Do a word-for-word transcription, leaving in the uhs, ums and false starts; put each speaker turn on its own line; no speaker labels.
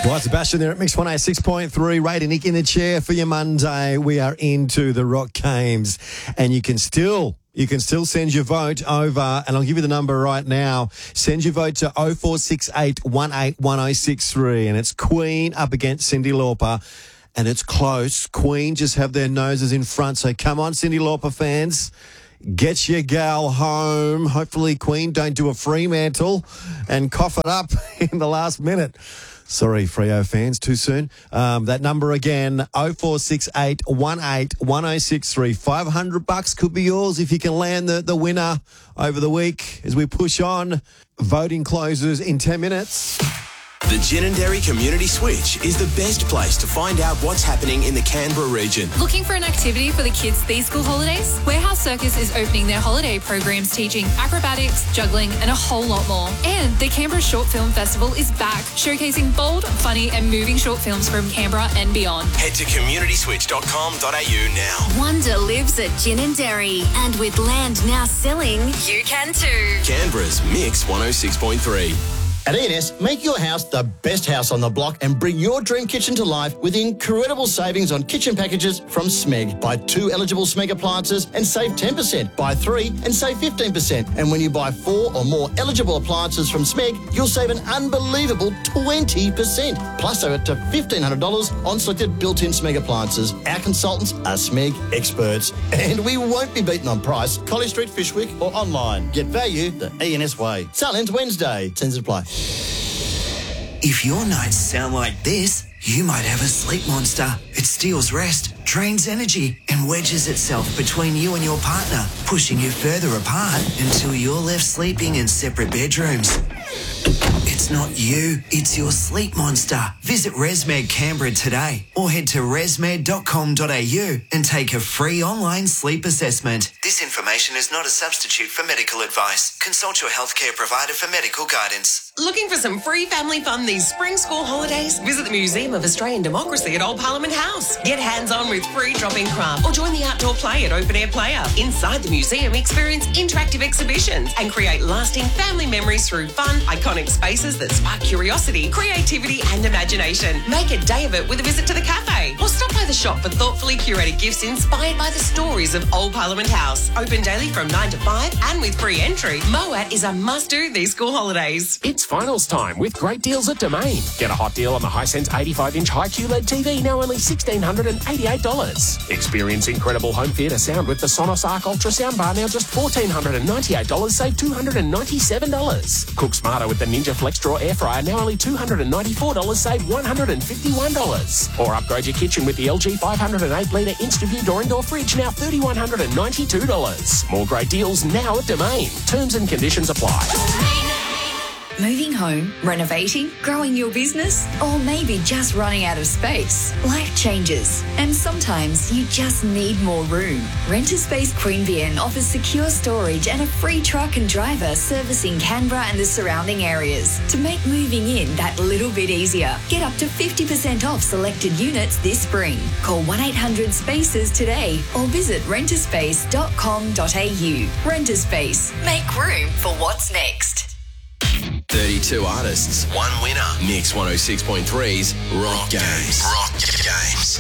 Well, Sebastian there at Mix one oh six point three. Ray and Nick in the chair for your Monday. We are into the Rock Games, and you can still you can still send your vote over, and I'll give you the number right now. Send your vote to oh four six eight, one eight one oh six three, and it's Queen up against Cyndi Lauper, and it's close. Queen just have their noses in front, so come on, Cyndi Lauper fans. Get your gal home. Hopefully Queen don't do a Fremantle and cough it up in the last minute. Sorry, Freo fans, too soon. Um, that number again, oh four six eight, one eight one oh six three. five hundred bucks could be yours if you can land the, the winner over the week as we push on. Voting closes in ten minutes.
The Ginninderry Community Switch is the best place to find out what's happening in the Canberra region.
Looking for an activity for the kids these school holidays? Warehouse Circus is opening their holiday programs teaching acrobatics, juggling and a whole lot more. And the Canberra Short Film Festival is back, showcasing bold, funny and moving short films from Canberra and beyond.
Head to community switch dot com dot a u now.
Wonder lives at Ginninderry, and with land now selling, you can too.
Canberra's Mix one oh six point three.
At E and S, make your house the best house on the block and bring your dream kitchen to life with incredible savings on kitchen packages from Smeg. Buy two eligible Smeg appliances and save ten percent. Buy three and save fifteen percent. And when you buy four or more eligible appliances from Smeg, you'll save an unbelievable twenty percent. Plus, save up to fifteen hundred dollars on selected built-in Smeg appliances. Our consultants are Smeg experts. And we won't be beaten on price. College Street, Fishwick or online. Get value the E and S way. Sale ends Wednesday. Tends to apply.
If your nights sound like this, you might have a sleep monster. It steals rest, drains energy, and wedges itself between you and your partner, pushing you further apart until you're left sleeping in separate bedrooms. It's not you, it's your sleep monster. Visit ResMed Canberra today or head to resmed dot com dot a u and take a free online sleep assessment. This information is not a substitute for medical advice. Consult your healthcare provider for medical guidance.
Looking for some free family fun these spring school holidays? Visit the Museum of Australian Democracy at Old Parliament House. Get hands-on with free drop-in craft or join the outdoor play at Open Air Player. Inside the museum, experience interactive exhibitions and create lasting family memories through fun, iconic spaces that spark curiosity, creativity and imagination. Make a day of it with a visit to the cafe or stop by the shop for thoughtfully curated gifts inspired by the stories of Old Parliament House. Open daily from nine to five and with free entry, Moat is a must-do these school holidays.
It's finals time with great deals at Domain. Get a hot deal on the Hisense eighty-five inch high Q L E D T V, now only one thousand six hundred eighty-eight dollars. Experience incredible home theatre sound with the Sonos Arc ultrasound bar, now just one thousand four hundred ninety-eight dollars, save two hundred ninety-seven dollars. Cook smarter with the Ninja Flex Draw Air Fryer, now only two hundred ninety-four dollars, save one hundred fifty-one dollars. Or upgrade your kitchen with the L G five oh eight litre InstaView door and door fridge, now three thousand one hundred ninety-two dollars. More great deals now at Domain. Terms and conditions apply.
Moving home, renovating, growing your business, or maybe just running out of space. Life changes, and sometimes you just need more room. Renter Space Queanbeyan offers secure storage and a free truck and driver servicing Canberra and the surrounding areas to make moving in that little bit easier. Get up to fifty percent off selected units this spring. Call one eight hundred spaces today or visit renter space dot com dot a u. Renter Space. Make room for what's next.
thirty-two artists, one winner. Mix one oh six point three's Rock Games. Rock Games.